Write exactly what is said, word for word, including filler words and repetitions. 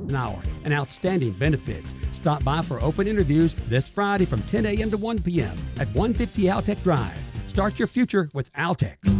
an hour and outstanding benefits. Stop by for open interviews this Friday from ten a.m. to one p.m. at one fifty Altec Drive. Start your future with Altec.